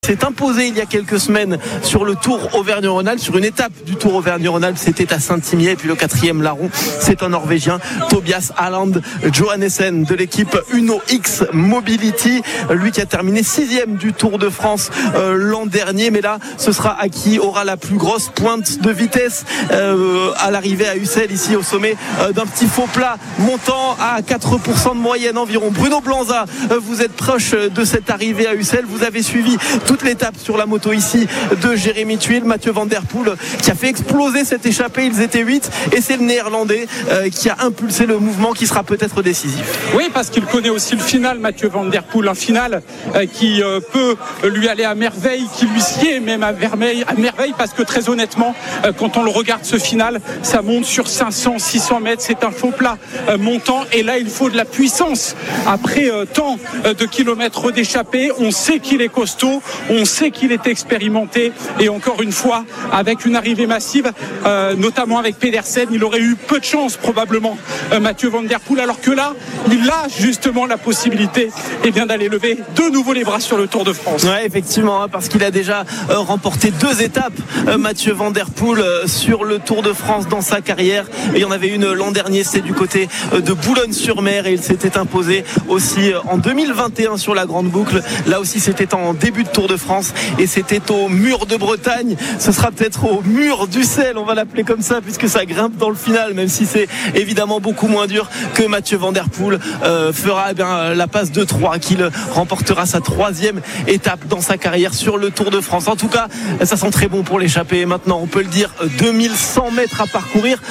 s'est imposé il y a quelques semaines sur le Tour Auvergne-Rhône-Alpes, sur une étape du Tour Auvergne-Rhône-Alpes, c'était à Saint-Imier. Et puis le quatrième larron, c'est un Norvégien, Tobias Halland Johannessen de l'équipe Uno X Mobility, lui qui a terminé 6e du Tour de France l'an dernier. Mais là, ce sera à qui aura la plus grosse pointe de vitesse à l'arrivée à Ussel, ici au sommet d'un petit faux plat montant à 4% de moyenne environ. Bruno Blanza, vous êtes proche de cette arrivée à Ussel, vous avez suivi toute l'étape sur la moto ici de Jérémy Thuil, Mathieu Van Der Poel qui a fait exploser cette échappée. Ils étaient 8 et c'est le Néerlandais qui a impulsé le mouvement qui sera peut-être décisif. Oui, parce qu'il connaît aussi le final, Mathieu Van Der Poel, un final qui peut lui aller à merveille, qui lui sied même à merveille, parce que très honnêtement, quand on le regarde ce final, ça monte sur 500-600 mètres, c'est un faux plat montant et là il faut de la puissance. Après tant de kilomètres d'échappée, on sait qu'il est costaud, on sait qu'il est expérimenté et encore une fois, avec une arrivée massive, notamment avec Pedersen, il aurait eu peu de chance probablement, Mathieu Van Der Poel, alors que là, il a justement la possibilité d'aller lever de nouveau les bras sur le Tour de France. Ouais, effectivement, parce qu'il a déjà remporté 2 étapes, Mathieu Van Der Poel, sur le Tour de France dans sa carrière. Et il y en avait une l'an dernier, c'était du côté de Boulogne-sur-Mer et il s'était imposé aussi en 2021 sur la Grande Boucle. Là aussi, c'était en début de Tour de France et c'était au mur de Bretagne. Ce sera peut-être au mur d'Ussel, on va l'appeler comme ça, puisque ça grimpe dans le final, même si c'est évidemment beaucoup moins dur que Mathieu Van Der Poel fera la passe de 3, qu'il remportera sa 3e étape dans sa carrière sur le Tour de France. En tout cas, ça sent très bon pour l'échappée. Maintenant, on peut le dire, 2100 mètres à parcourir,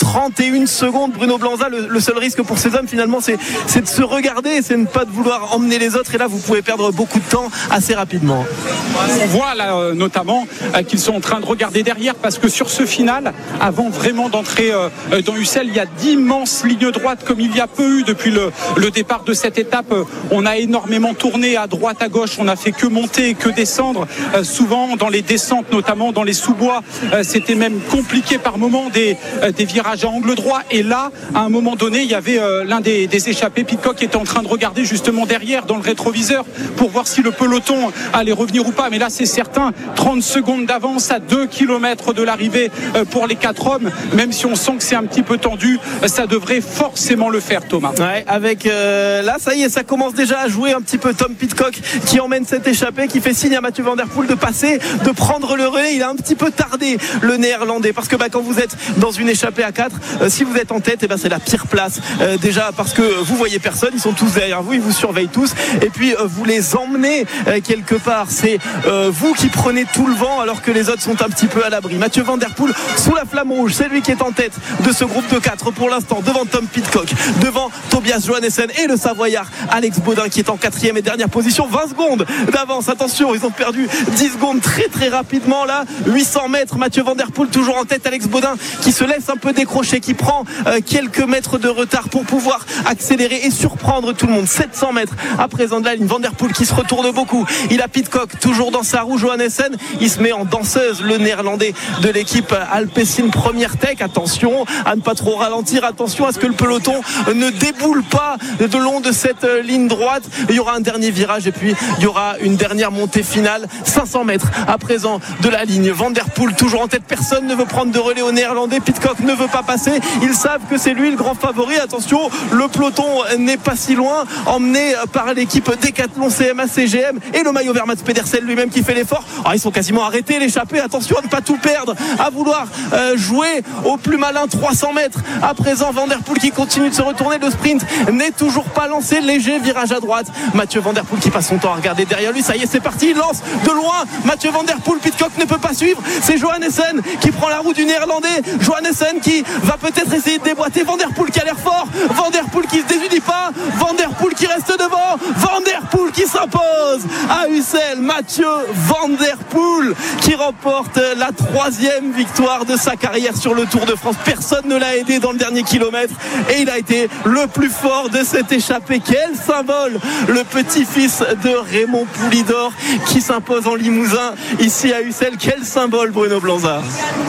31 secondes. Bruno Blanza, le seul risque pour ces hommes finalement, c'est de se regarder, c'est de ne pas de vouloir emmener les autres. Et là, vous pouvez perdre beaucoup de temps assez rapidement. On voit là notamment qu'ils sont en train de regarder derrière parce que sur ce final, avant vraiment d'entrer dans Ussel, il y a d'immenses lignes droites comme il y a peu eu depuis le départ de cette étape. On a énormément tourné à droite, à gauche, on n'a fait que monter, que descendre. Souvent dans les descentes, notamment dans les sous-bois, c'était même compliqué par moments des virages à angle droit. Et là, à un moment donné, il y avait l'un des échappés, Pidcock, qui était en train de regarder justement derrière dans le rétroviseur pour voir si le peloton allait revenir ou pas. Mais là, c'est certain, 30 secondes d'avance à 2 km de l'arrivée pour les 4 hommes. Même si on sent que c'est un petit peu tendu, ça devrait forcément le faire, Thomas. Ouais, avec là, ça y est, ça commence déjà à jouer un petit peu. Tom Pidcock qui emmène cette échappée, qui fait signe à Mathieu Van Der Poel de passer, de prendre le relais. Il a un petit peu tardé, le Néerlandais, parce que quand vous êtes dans une échappée à 4, si vous êtes en tête, c'est la pire place. Déjà parce que vous voyez personne, ils sont tous derrière vous, ils vous surveillent tous, et puis vous les emmenez quelque part. C'est vous qui prenez tout le vent alors que les autres sont un petit peu à l'abri. Mathieu Van Der Poel sous la flamme rouge, c'est lui qui est en tête de ce groupe de 4 pour l'instant, devant Tom Pidcock, devant Tobias Johannessen et le Savoyard Alex Baudin qui est en 4e et dernière position. 20 secondes d'avance, attention, ils ont perdu 10 secondes très très rapidement là. 800 mètres, Mathieu Van Der Poel toujours en tête, Alex Baudin qui se laisse un peu décrocher, qui prend quelques mètres de retard pour pouvoir accélérer et surprendre tout le monde. 700 mètres à présent de la ligne, Van Der Poel qui se retourne beaucoup, il a Pidcock toujours dans sa roue, Johannessen il se met en danseuse, le Néerlandais de l'équipe Alpecin Première Tech. Attention à ne pas trop ralentir, attention à ce que le peloton ne déboule pas de long de cette ligne droite. Il y aura un dernier virage et puis il y aura une dernière montée finale, 500 mètres à présent de la ligne. Van Der Poel toujours en tête, personne ne veut prendre de relais au Néerlandais, Pidcock ne veut pas passer, ils savent que c'est lui le grand favori. Attention, le peloton n'est pas si loin, emmené par l'équipe Decathlon CMA CGM et le maillot vert Mats Pedersen lui-même qui fait l'effort. Ils sont quasiment arrêtés, l'échappée, attention à ne pas tout perdre, à vouloir jouer au plus malin. 300 mètres à présent, Van Der Poel qui continue de se retourner, le sprint n'est toujours pas lancé, léger virage à droite, Mathieu Van Der Poel qui passe son temps à regarder derrière lui, ça y est c'est parti, il lance de loin Mathieu Van Der Poel, Pidcock ne peut pas suivre, c'est Johannessen qui prend la roue du Néerlandais, Johannessen qui va peut-être essayer de déboîter, Van Der Poel qui a l'air fort, Van Der Poel qui se désunit pas, Van Der Poel qui reste devant, Van Der Poel qui s'impose à Ussel, Mathieu Van Der Poel qui remporte la 3e victoire de sa carrière sur le Tour de France. Personne ne l'a aidé dans le dernier kilomètre et il a été le plus fort de cette échappée. Quel symbole, le petit-fils de Raymond Poulidor qui s'impose en Limousin ici à Ussel. Quel symbole, Bruno Blanza.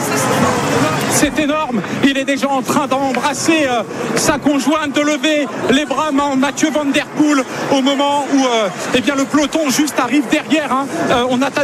C'est énorme, il est déjà en train d'embrasser sa conjointe, de lever les bras, Mathieu Van Der Poel, au moment où le peloton juste arrive derrière. On attend